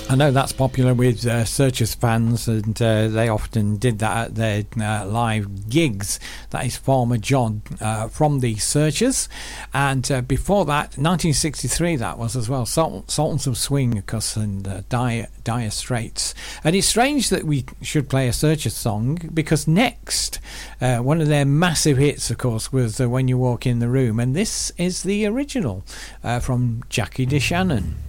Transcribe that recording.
I know that's popular with Searchers fans, and they often did that at their live gigs. That is Farmer John from the Searchers. And before that, 1963 that was as well, Sultans of Swing, of course, and Dire Straits. And it's strange that we should play a Searchers song, because next, one of their massive hits, of course, was When You Walk in the Room. And this is the original from Jackie DeShannon.